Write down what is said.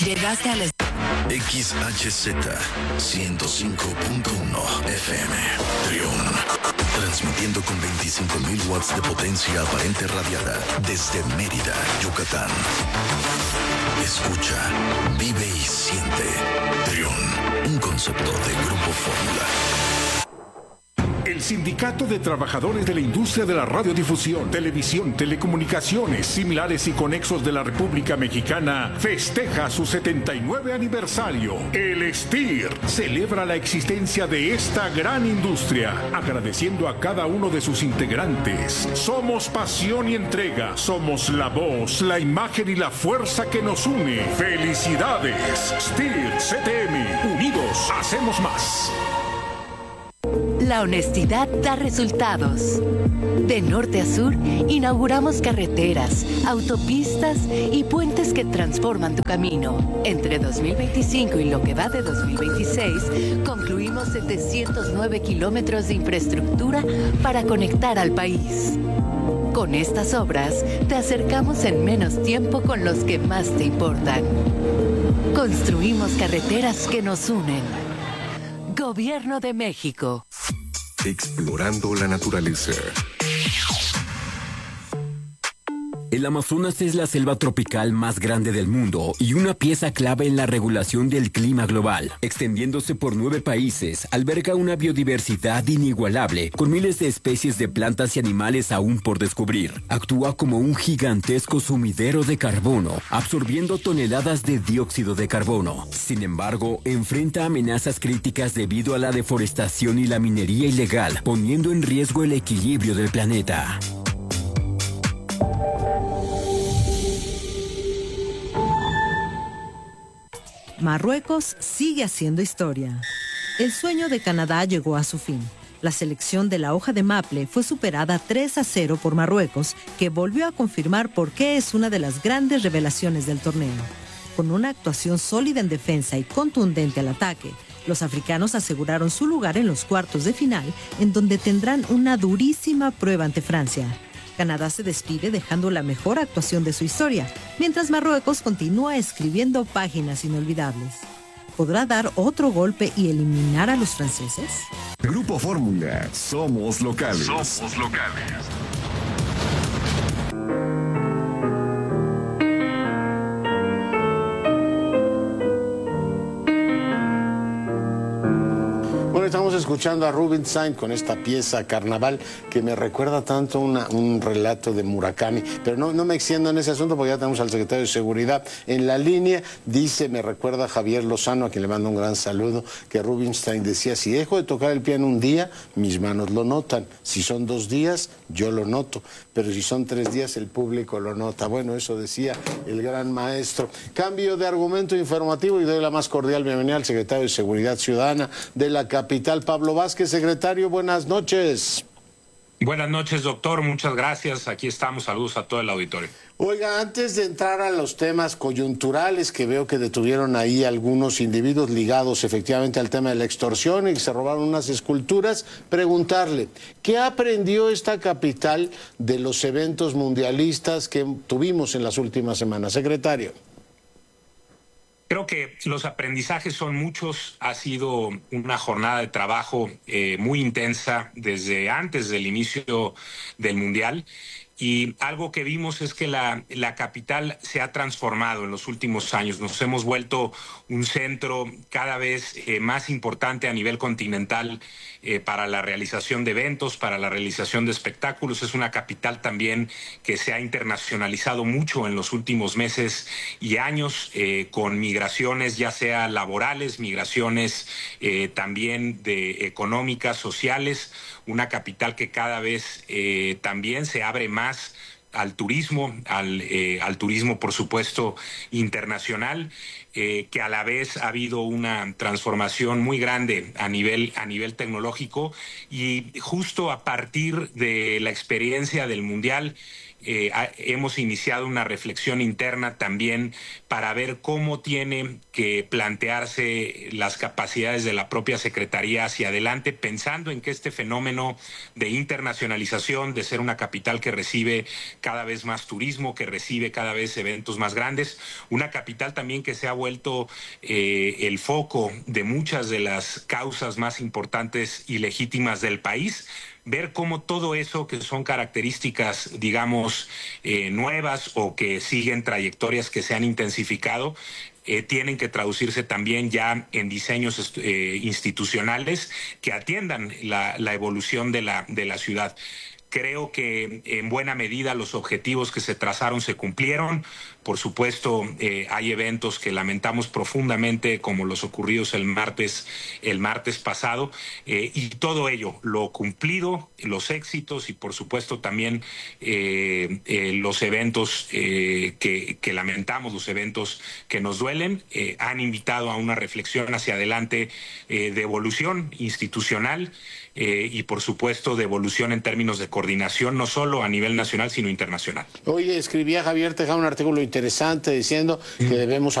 Llegaste a la XHZ 105.1 FM Trión, transmitiendo con 25.000 watts de potencia aparente radiada desde Mérida, Yucatán. Escucha, vive y siente Trión, un concepto de Grupo Fórmula. El Sindicato de Trabajadores de la Industria de la Radiodifusión, Televisión, Telecomunicaciones, Similares y Conexos de la República Mexicana festeja su 79 aniversario. El STIR celebra la existencia de esta gran industria, agradeciendo a cada uno de sus integrantes. Somos pasión y entrega, somos la voz, la imagen y la fuerza que nos une. ¡Felicidades! STIR CTM, unidos hacemos más. La honestidad da resultados. De norte a sur, inauguramos carreteras, autopistas y puentes que transforman tu camino. Entre 2025 y lo que va de 2026, concluimos 709 kilómetros de infraestructura para conectar al país. Con estas obras, te acercamos en menos tiempo con los que más te importan. Construimos carreteras que nos unen. Gobierno de México. Explorando la naturaleza. El Amazonas es la selva tropical más grande del mundo y una pieza clave en la regulación del clima global. Extendiéndose por 9 países, alberga una biodiversidad inigualable, con miles de especies de plantas y animales aún por descubrir. Actúa como un gigantesco sumidero de carbono, absorbiendo toneladas de dióxido de carbono. Sin embargo, enfrenta amenazas críticas debido a la deforestación y la minería ilegal, poniendo en riesgo el equilibrio del planeta. Marruecos sigue haciendo historia. El sueño de Canadá llegó a su fin. La selección de la hoja de maple fue superada 3-0 por Marruecos, que volvió a confirmar por qué es una de las grandes revelaciones del torneo. Con una actuación sólida en defensa y contundente al ataque, los africanos aseguraron su lugar en los cuartos de final, en donde tendrán una durísima prueba ante Francia. Canadá se despide dejando la mejor actuación de su historia, mientras Marruecos continúa escribiendo páginas inolvidables. ¿Podrá dar otro golpe y eliminar a los franceses? Grupo Fórmula, somos locales. Somos locales. Bueno, estamos escuchando a Rubinstein con esta pieza Carnaval que me recuerda tanto un relato de Murakami, pero no me extiendo en ese asunto porque ya tenemos al secretario de Seguridad en la línea. Dice, me recuerda a Javier Lozano, a quien le mando un gran saludo, que Rubinstein decía, si dejo de tocar el piano un día, mis manos lo notan. Si son 2 días, yo lo noto, pero si son 3 días, el público lo nota. Bueno, eso decía el gran maestro. Cambio de argumento informativo y doy la más cordial bienvenida al secretario de Seguridad Ciudadana de la capital, Pablo Vázquez. Secretario, buenas noches. Buenas noches, doctor. Muchas gracias. Aquí estamos. Saludos a todo el auditorio. Oiga, antes de entrar a los temas coyunturales que veo que detuvieron ahí algunos individuos ligados efectivamente al tema de la extorsión y que se robaron unas esculturas, preguntarle, ¿qué aprendió esta capital de los eventos mundialistas que tuvimos en las últimas semanas? Secretario. Creo que los aprendizajes son muchos. Ha sido una jornada de trabajo muy intensa desde antes del inicio del Mundial. Y algo que vimos es que la capital se ha transformado en los últimos años. Nos hemos vuelto un centro cada vez más importante a nivel continental para la realización de eventos, para la realización de espectáculos. Es una capital también que se ha internacionalizado mucho en los últimos meses y años, con migraciones ya sea laborales, migraciones también de económicas, sociales. Una capital que cada vez también se abre más al turismo, al turismo, por supuesto, internacional, que a la vez ha habido una transformación muy grande a nivel tecnológico, y justo a partir de la experiencia del Mundial hemos iniciado una reflexión interna también para ver cómo tiene que plantearse las capacidades de la propia Secretaría hacia adelante, pensando en que este fenómeno de internacionalización, de ser una capital que recibe cada vez más turismo, que recibe cada vez eventos más grandes, una capital también que se ha vuelto el foco de muchas de las causas más importantes y legítimas del país, ver cómo todo eso que son características, digamos, nuevas o que siguen trayectorias que se han intensificado, tienen que traducirse también ya en diseños institucionales que atiendan la evolución de la ciudad. Creo que en buena medida los objetivos que se trazaron se cumplieron. Por supuesto, hay eventos que lamentamos profundamente, como los ocurridos el martes pasado, y todo ello, lo cumplido, los éxitos y por supuesto también los eventos que lamentamos, los eventos que nos duelen, han invitado a una reflexión hacia adelante de evolución institucional y por supuesto de evolución en términos de coordinación, no solo a nivel nacional, sino internacional. Hoy escribía Javier Tejada un artículo interesante diciendo que debemos